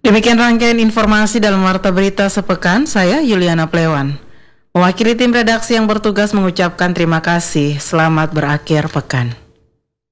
Demikian rangkaian informasi dalam Warta Berita Sepekan, saya Yuliana Plewan. Mewakili tim redaksi yang bertugas mengucapkan terima kasih, selamat berakhir pekan.